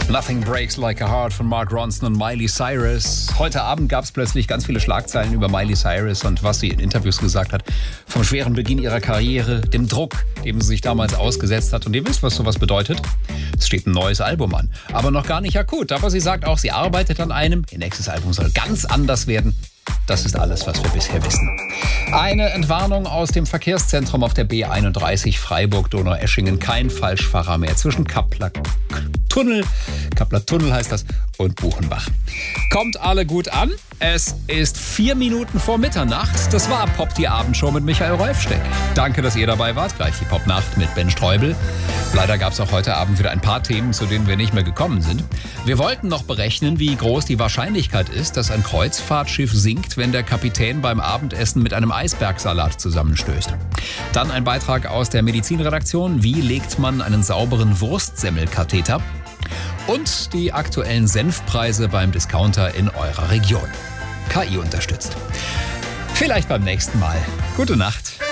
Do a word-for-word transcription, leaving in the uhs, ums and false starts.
Nothing Breaks Like a Heart von Mark Ronson und Miley Cyrus. Heute Abend gab es plötzlich ganz viele Schlagzeilen über Miley Cyrus und was sie in Interviews gesagt hat. Vom schweren Beginn ihrer Karriere, dem Druck, dem sie sich damals ausgesetzt hat. Und ihr wisst, was sowas bedeutet. Es steht ein neues Album an. Aber noch gar nicht akut. Aber sie sagt auch, sie arbeitet an einem. Ihr nächstes Album soll ganz anders werden. Das ist alles, was wir bisher wissen. Eine Entwarnung aus dem Verkehrszentrum auf der B einunddreißig Freiburg-Donaueschingen. Kein Falschfahrer mehr zwischen Kappler Tunnel, Kappler Tunnel heißt das, und Buchenbach. Kommt alle gut an. Es ist vier Minuten vor Mitternacht. Das war Pop die Abendshow mit Michael Rolfsteck. Danke, dass ihr dabei wart. Gleich die Popnacht mit Ben Streubel. Leider gab es auch heute Abend wieder ein paar Themen, zu denen wir nicht mehr gekommen sind. Wir wollten noch berechnen, wie groß die Wahrscheinlichkeit ist, dass ein Kreuzfahrtschiff sinkt, wenn der Kapitän beim Abendessen mit einem Eisbergsalat zusammenstößt. Dann ein Beitrag aus der Medizinredaktion. Wie legt man einen sauberen Wurstsemmelkatheter? Und die aktuellen Senfpreise beim Discounter in eurer Region. K I unterstützt. Vielleicht beim nächsten Mal. Gute Nacht.